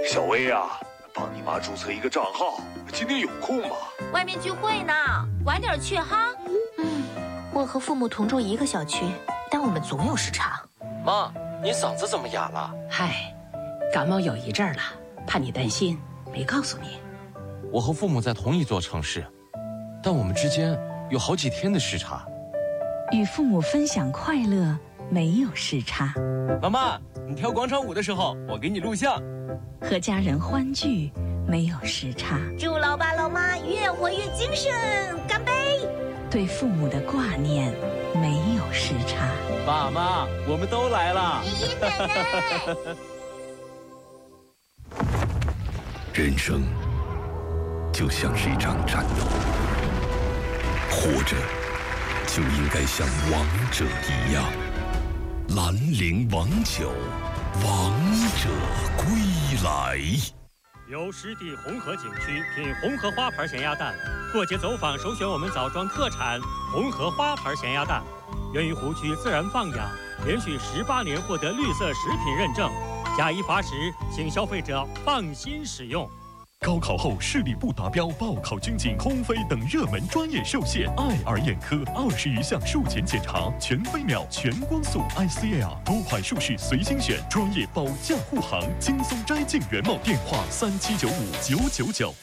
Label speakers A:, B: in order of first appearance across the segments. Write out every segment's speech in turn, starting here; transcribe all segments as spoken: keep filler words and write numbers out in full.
A: 小薇啊，帮你妈注册一个账号，今天有空吗？
B: 外面聚会呢，晚点去哈。
C: 嗯，我和父母同住一个小区，但我们总有时差。
D: 妈，你嗓子怎么哑了？
E: 嗨，感冒有一阵儿了，怕你担心，没告诉你。
D: 我和父母在同一座城市，但我们之间有好几天的时差。
F: 与父母分享快乐，没有时差。
G: 妈妈，你跳广场舞的时候，我给你录像。
F: 和家人欢聚，没有时差。
B: 祝老爸老妈越活越精神，干杯！
F: 对父母的挂念，没有时差。
G: 爸妈，我们都来了。
B: 爷爷奶奶。
H: 人生就像是一场战斗，活着就应该像王者一样。兰陵王酒，王者归来。
I: 由湿地红河景区品红河花牌咸鸭蛋，过节走访首选我们枣庄特产红河花牌咸鸭蛋，源于湖区自然放养，连续十八年获得绿色食品认证，假一罚十，请消费者放心使用。
J: 高考后视力不达标，报考军警、空飞等热门专业受限。爱尔眼科二十余项术前检查，全飞秒、全光速 I C L 多款术式随心选，专业保驾护航，轻松摘进圆梦。电话三七九五九九九。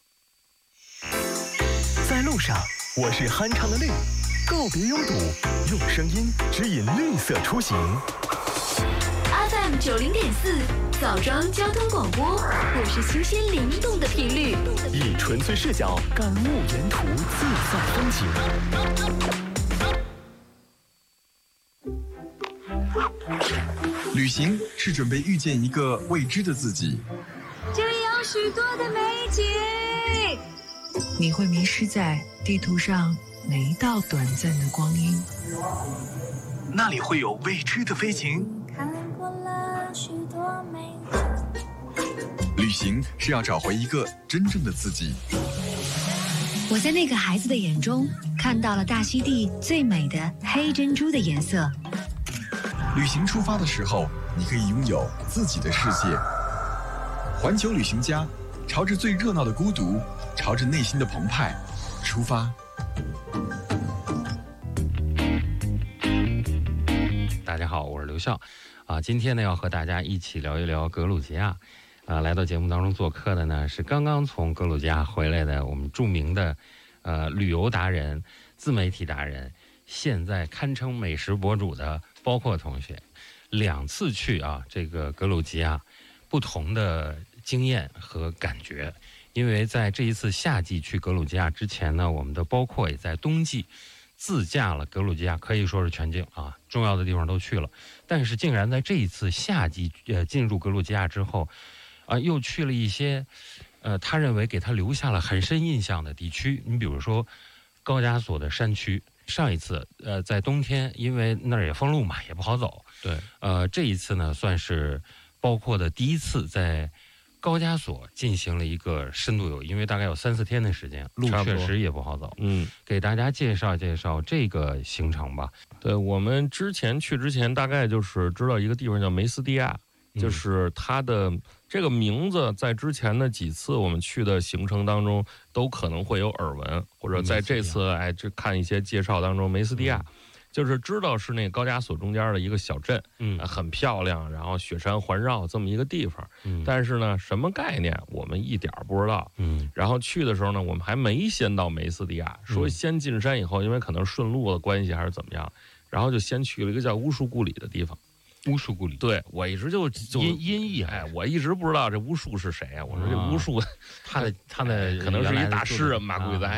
K: 在路上，我是酣畅的绿，告别拥堵，用声音指引绿色出行。
L: F M 九零点四。枣庄交通广播，我是新鲜灵动的频率，
K: 以纯粹视角感悟沿途自在风
M: 景。旅行是准备遇见一个未知的自己，
L: 这里有许多的美景，
N: 你会迷失在地图上每一道短暂的光阴，
K: 那里会有未知的飞行。
M: 旅行是要找回一个真正的自己。
L: 我在那个孩子的眼中看到了大溪地最美的黑珍珠的颜色。
M: 旅行出发的时候，你可以拥有自己的世界。环球旅行家，朝着最热闹的孤独，朝着内心的澎湃出发。
O: 大家好，我是刘笑啊，今天呢要和大家一起聊一聊格鲁吉亚。啊，来到节目当中做客的呢是刚刚从格鲁吉亚回来的我们著名的呃旅游达人、自媒体达人，现在堪称美食博主的包括同学。两次去啊这个格鲁吉亚，不同的经验和感觉。因为在这一次夏季去格鲁吉亚之前呢，我们的包括也在冬季自驾了格鲁吉亚，可以说是全境啊，重要的地方都去了。但是竟然在这一次夏季呃进入格鲁吉亚之后，啊，又去了一些，呃，他认为给他留下了很深印象的地区。你比如说，高加索的山区。上一次，呃，在冬天，因为那儿也封路嘛，也不好走。
D: 对。
O: 呃，这一次呢，算是包括的第一次在高加索进行了一个深度游，因为大概有三四天的时间，路确实也不好走。
D: 嗯，
O: 给大家介绍介绍这个行程吧。
D: 对，我们之前去之前，大概就是知道一个地方叫梅斯蒂亚。就是它的这个名字，在之前的几次我们去的行程当中，都可能会有耳闻，或者在这次哎，这看一些介绍当中，梅斯蒂亚，就是知道是那个高加索中间的一个小镇，
O: 嗯，
D: 很漂亮，然后雪山环绕这么一个地方，
O: 嗯，
D: 但是呢，什么概念我们一点不知道，
O: 嗯，
D: 然后去的时候呢，我们还没先到梅斯蒂亚，说先进山以后，因为可能顺路的关系还是怎么样，然后就先去了一个叫乌树故里的地方。
O: 巫术故里，
D: 对我一直就就
O: 音音译，
D: 哎，我一直不知道这巫术是谁啊？我说这巫术，
O: 他的他的
D: 可能是一大诗人吧，估计咱还